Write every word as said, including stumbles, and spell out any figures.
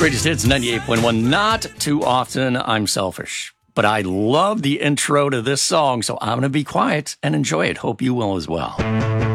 Greatest Hits ninety-eight point one. Not too often I'm selfish, but I love the intro to this song, so I'm going to be quiet and enjoy it. Hope you will as well.